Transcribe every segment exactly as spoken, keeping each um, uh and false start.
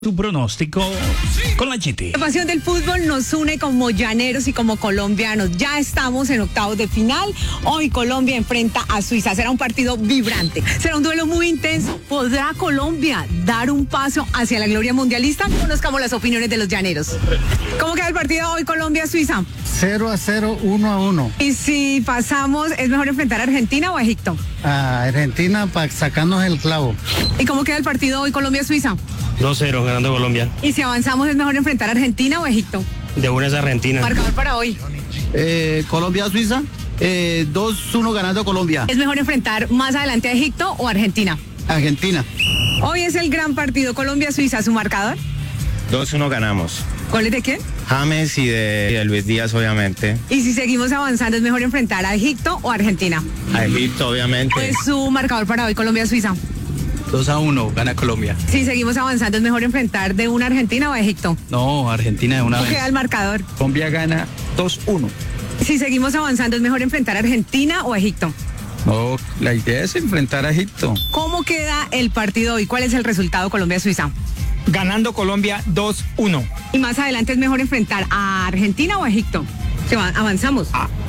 Tu pronóstico con la Chiti. La pasión del fútbol nos une como llaneros y como colombianos. Ya estamos en octavos de final. Hoy Colombia enfrenta a Suiza. Será un partido vibrante. Será un duelo muy intenso. ¿Podrá Colombia dar un paso hacia la gloria mundialista? Conozcamos las opiniones de los llaneros. ¿Cómo queda el partido hoy Colombia-Suiza? cero a cero, uno a uno. Y si pasamos, ¿es mejor enfrentar a Argentina o a Egipto? A Argentina para sacarnos el clavo. ¿Y cómo queda el partido hoy Colombia-Suiza? dos cero ganando Colombia. Y si avanzamos, ¿es mejor enfrentar a Argentina o Egipto? De una es Argentina. Marcador para hoy. Eh, Colombia-Suiza, eh, dos uno ganando Colombia. ¿Es mejor enfrentar más adelante a Egipto o Argentina? Argentina. Hoy es el gran partido Colombia-Suiza. ¿Su marcador? dos uno ganamos. ¿Goles de quién? James y de, y de Luis Díaz, obviamente. Y si seguimos avanzando, ¿es mejor enfrentar a Egipto o Argentina? A Egipto, obviamente. Pues su marcador para hoy Colombia-Suiza. dos a uno, gana Colombia. Si seguimos avanzando, ¿es mejor enfrentar de una Argentina o a Egipto? No, Argentina de una ¿Cómo vez. queda el marcador? Colombia gana dos uno. Si seguimos avanzando, ¿es mejor enfrentar a Argentina o a Egipto? No, la idea es enfrentar a Egipto. ¿Cómo queda el partido hoy? ¿Cuál es el resultado Colombia-Suiza? Ganando Colombia dos uno. Y más adelante, ¿es mejor enfrentar a Argentina o a Egipto? Se va- avanzamos.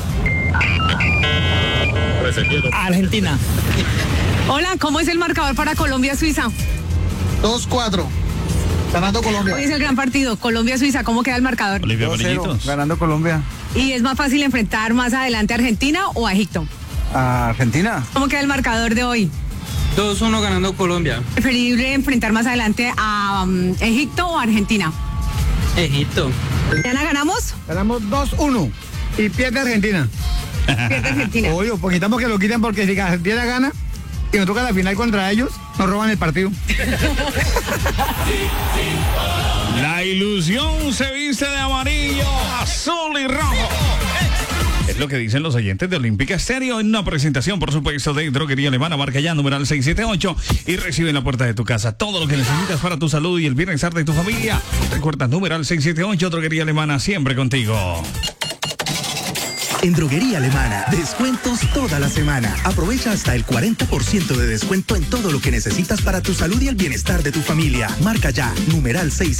Argentina. Hola, ¿cómo es el marcador para Colombia-Suiza? dos cuatro. Ganando Colombia. Hoy es el gran partido Colombia-Suiza. ¿Cómo queda el marcador? Olivia dos cero, Amarillitos. ganando Colombia. ¿Y es más fácil enfrentar más adelante a Argentina o a Egipto? A Argentina. ¿Cómo queda el marcador de hoy? dos uno ganando Colombia. ¿Preferible enfrentar más adelante a um, Egipto o Argentina? Egipto. ¿Mañana ganamos? Ganamos dos uno. Y pierde Argentina. Pierde Argentina. Oye, pues necesitamos que lo quiten porque si Argentina gana y nos toca la final contra ellos, nos roban el partido. La ilusión se viste de amarillo, azul y rojo. Es lo que dicen los oyentes de Olímpica Estéreo en una presentación, por supuesto, de Droguería Alemana. Marca ya numeral seis siete ocho y recibe en la puerta de tu casa todo lo que necesitas para tu salud y el bienestar de tu familia. Recuerda, numeral seis siete ocho, Droguería Alemana, siempre contigo. En Droguería Alemana, descuentos toda la semana. Aprovecha hasta el cuarenta por ciento de descuento en todo lo que necesitas para tu salud y el bienestar de tu familia. Marca ya, numeral seis